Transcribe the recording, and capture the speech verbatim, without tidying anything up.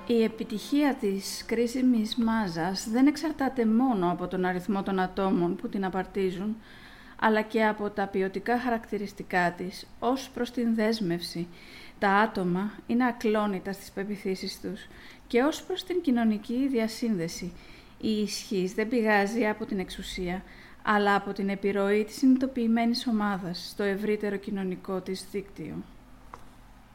Η επιτυχία της κρίσιμης μάζας δεν εξαρτάται μόνο από τον αριθμό των ατόμων που την απαρτίζουν, αλλά και από τα ποιοτικά χαρακτηριστικά της ως προς την δέσμευση. Τα άτομα είναι ακλόνητα στις πεποιθήσεις τους και ως προς την κοινωνική διασύνδεση. Η ισχύς δεν πηγάζει από την εξουσία, αλλά από την επιρροή της συνειδητοποιημένης ομάδας στο ευρύτερο κοινωνικό της δίκτυο.